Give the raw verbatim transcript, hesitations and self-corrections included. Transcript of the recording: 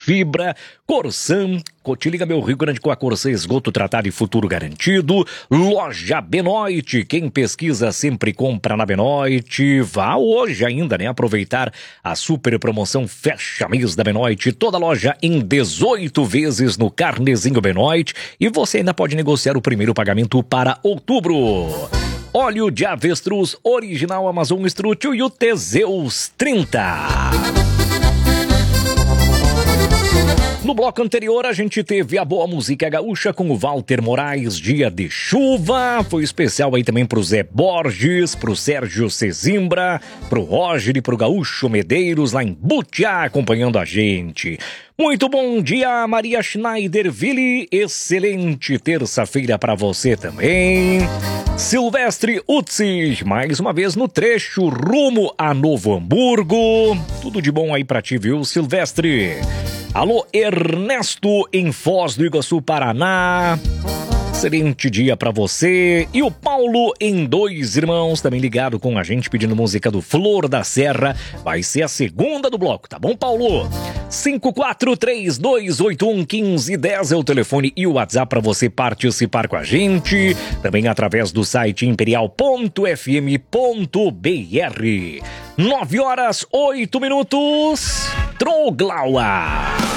fibra. Corsan, te liga meu Rio Grande com a Corsan, esgoto tratado e futuro garantido. Loja Benoit, quem pesquisa sempre compra na Benoit. Vá hoje ainda, né? Aproveitar a super promoção Fecha Mês da Benoit. Toda loja em dezoito vezes no Carnezinho Benoit. E você ainda pode negociar o primeiro pagamento para outubro. Óleo de avestruz original Amazon Strútil e o Teseus trinta. No bloco anterior, a gente teve a boa música gaúcha com o Walter Moraes, Dia de Chuva. Foi especial aí também pro Zé Borges, pro Sérgio Cezimbra, pro Roger e pro Gaúcho Medeiros, lá em Butiá, acompanhando a gente. Muito bom dia, Maria Schneiderville. Excelente terça-feira para você também. Silvestre Utsi, mais uma vez no trecho rumo a Novo Hamburgo. Tudo de bom aí pra ti, viu, Silvestre? Alô, Ernesto, em Foz do Iguaçu, Paraná. Excelente dia pra você. E o Paulo, em Dois Irmãos, também ligado com a gente, pedindo música do Flor da Serra. Vai ser a segunda do bloco, tá bom, Paulo? cinco quatro três dois oito um um cinco um zero é o telefone e o WhatsApp pra você participar com a gente. Também através do site imperial ponto f m ponto b r. nove horas, oito minutos. Troglaua.